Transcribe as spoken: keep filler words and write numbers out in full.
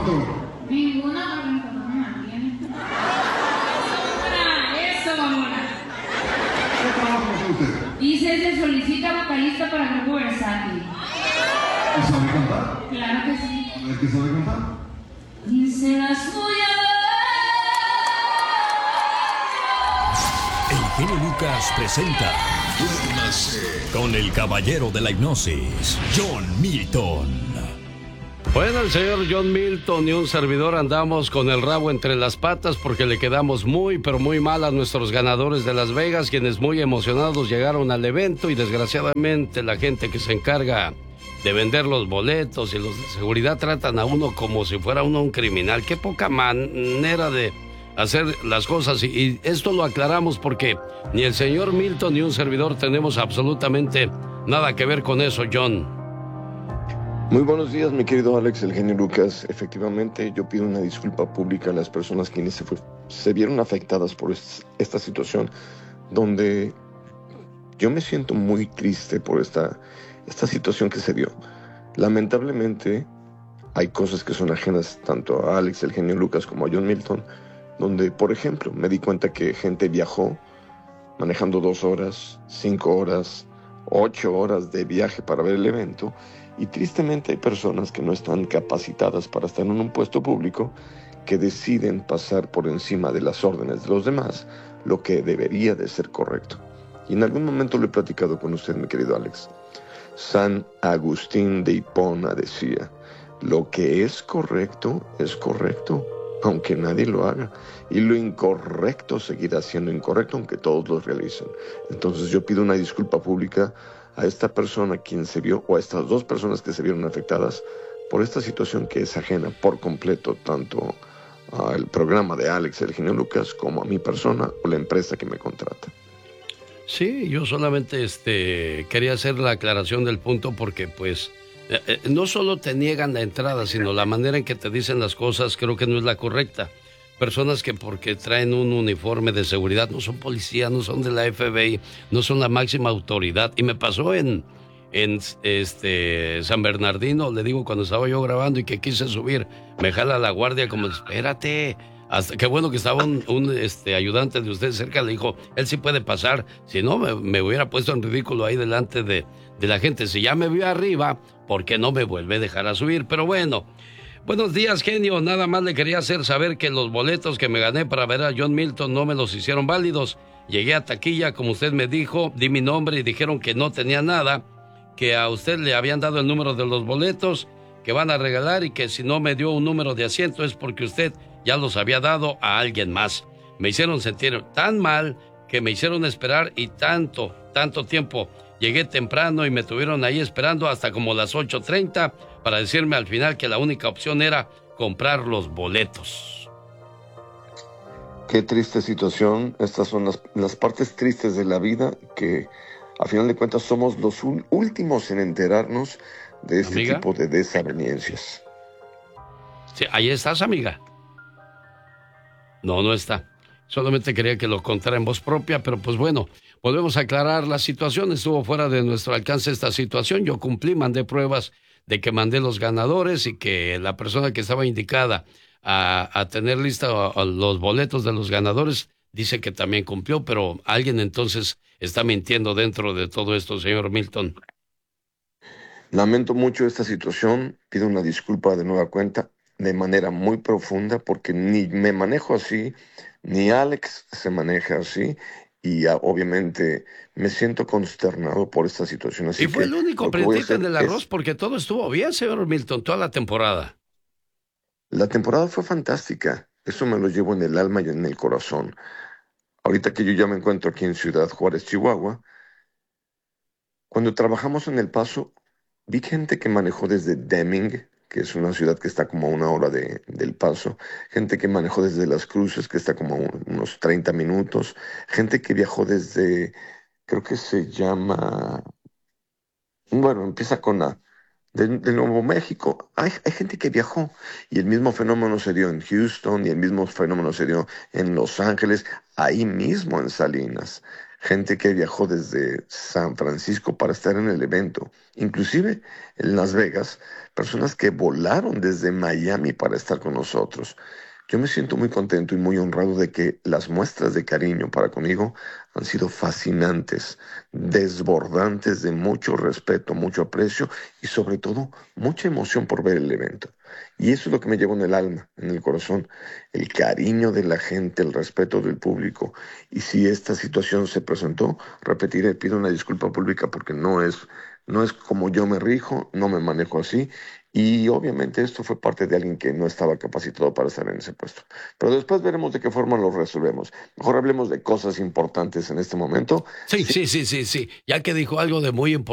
Ninguna, porque mi papá me mantiene. Eso, mamona. ¿Qué trabajo hace usted? Hice de solicita vocalista para el grupo Versátil. ¿Y sabe cantar? Claro que sí. A ver, ¿qué sabe cantar? Y se las voy a El genio Lucas presenta con el caballero de la hipnosis, John Milton. Bueno, el señor John Milton y un servidor andamos con el rabo entre las patas porque le quedamos muy, pero muy mal a nuestros ganadores de Las Vegas, quienes muy emocionados llegaron al evento y desgraciadamente la gente que se encarga de vender los boletos y los de seguridad tratan a uno como si fuera uno un criminal. Qué poca manera de hacer las cosas, y, y esto lo aclaramos porque ni el señor Milton ni un servidor tenemos absolutamente nada que ver con eso, John. Muy buenos días, mi querido Alex, el genio Lucas. Efectivamente, yo pido una disculpa pública a las personas quienes se, fue, se vieron afectadas por est- esta situación, donde yo me siento muy triste por esta, esta situación que se dio. Lamentablemente, hay cosas que son ajenas tanto a Alex, el genio Lucas, como a John Milton, donde, por ejemplo, me di cuenta que gente viajó manejando dos horas, cinco horas, ocho horas de viaje para ver el evento, y tristemente hay personas que no están capacitadas para estar en un puesto público, que deciden pasar por encima de las órdenes de los demás, lo que debería de ser correcto. Y en algún momento lo he platicado con usted, mi querido Alex. San Agustín de Hipona decía: lo que es correcto es correcto, aunque nadie lo haga, y lo incorrecto seguirá siendo incorrecto, aunque todos lo realicen. Entonces yo pido una disculpa pública a esta persona quien se vio, o a estas dos personas que se vieron afectadas por esta situación que es ajena por completo tanto al programa de Alex, el genio Lucas, como a mi persona o la empresa que me contrata. Sí, yo solamente este, quería hacer la aclaración del punto porque pues eh, eh, no solo te niegan la entrada, sino la manera en que te dicen las cosas creo que no es la correcta. Personas que porque traen un uniforme de seguridad no son policías, no son de la F B I, no son la máxima autoridad. Y me pasó en, en este San Bernardino, le digo, cuando estaba yo grabando y que quise subir, me jala la guardia como, espérate. Hasta, qué bueno que estaba un, un este, ayudante de usted cerca, le dijo, él sí puede pasar, si no me, me hubiera puesto en ridículo ahí delante de, de la gente. Si ya me vio arriba, ¿por qué no me vuelve a dejar a subir? Pero bueno, buenos días, genio, nada más le quería hacer saber que los boletos que me gané para ver a John Milton no me los hicieron válidos. Llegué a taquilla, como usted me dijo, di mi nombre y dijeron que no tenía nada, que a usted le habían dado el número de los boletos que van a regalar y que si no me dio un número de asiento es porque usted ya los había dado a alguien más. Me hicieron sentir tan mal que me hicieron esperar y tanto, tanto tiempo. Llegué temprano y me tuvieron ahí esperando hasta como las ocho treinta para decirme al final que la única opción era comprar los boletos. Qué triste situación. Estas son las, las partes tristes de la vida, que a final de cuentas somos los un, últimos en enterarnos de este ¿Amiga? tipo de desavenencias. Sí, ahí estás, amiga. No, no está. Solamente quería que lo contara en voz propia, pero pues bueno, volvemos a aclarar la situación. Estuvo fuera de nuestro alcance esta situación. Yo cumplí, mandé pruebas de que mandé los ganadores y que la persona que estaba indicada a, a tener lista los boletos de los ganadores dice que también cumplió, pero alguien entonces está mintiendo dentro de todo esto, señor Milton. Lamento mucho esta situación. Pido una disculpa de nueva cuenta, de manera muy profunda, porque ni me manejo así, ni Alex se maneja así, y uh, obviamente me siento consternado por esta situación. Así y fue que el único prendito en el arroz, es... porque todo estuvo bien, señor Milton, toda la temporada. La temporada fue fantástica, eso me lo llevo en el alma y en el corazón. Ahorita que yo ya me encuentro aquí en Ciudad Juárez, Chihuahua, cuando trabajamos en El Paso, vi gente que manejó desde Deming, que es una ciudad que está como a una hora de, del Paso, gente que manejó desde Las Cruces, que está como a un, unos treinta minutos, gente que viajó desde, creo que se llama, bueno, empieza con A, de, de Nuevo México. Hay, hay gente que viajó, y el mismo fenómeno se dio en Houston, y el mismo fenómeno se dio en Los Ángeles, ahí mismo en Salinas. gente que viajó desde San Francisco para estar en el evento, inclusive en Las Vegas, personas que volaron desde Miami para estar con nosotros. Yo me siento muy contento y muy honrado de que las muestras de cariño para conmigo han sido fascinantes, desbordantes de mucho respeto, mucho aprecio y sobre todo mucha emoción por ver el evento. Y eso es lo que me llevo en el alma, en el corazón, el cariño de la gente, el respeto del público. Y si esta situación se presentó, repetiré, pido una disculpa pública porque no es, no es como yo me rijo, no me manejo así. Y obviamente esto fue parte de alguien que no estaba capacitado para estar en ese puesto. Pero después veremos de qué forma lo resolvemos. Mejor hablemos de cosas importantes en este momento. Sí, sí, sí, sí, sí. Ya que dijo algo de muy importante.